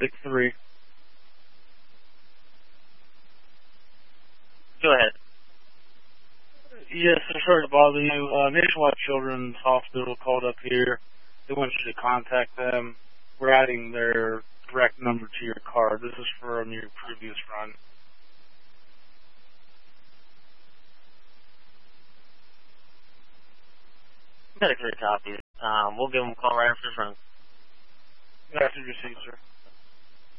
63. Go ahead. Yes, I'm sorry to bother you. Nationwide Children's Hospital called up here. They want you to contact them. We're adding their direct number to your card. This is from your previous run. Got a clear copy. We'll give them a call right after this run. Message received, sir.